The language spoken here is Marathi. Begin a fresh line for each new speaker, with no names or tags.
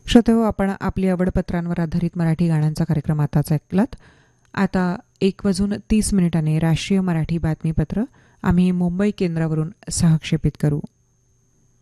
श्रोतेहो, आपण आपली आवडपत्रांवर आधारित मराठी गाण्यांचा कार्यक्रम आताच ऐकलात. आता 1:30 राष्ट्रीय मराठी बातमीपत्र आम्ही मुंबई केंद्रावरून सहक्षेपित करू.